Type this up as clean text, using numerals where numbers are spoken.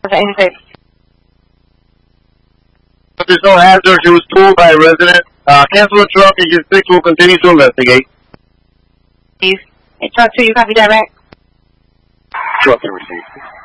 86. There's no hazard. She was told by a resident. Cancel the truck and your 6 will continue to investigate. Hey, truck 2, you copy that, right? Truck and receive.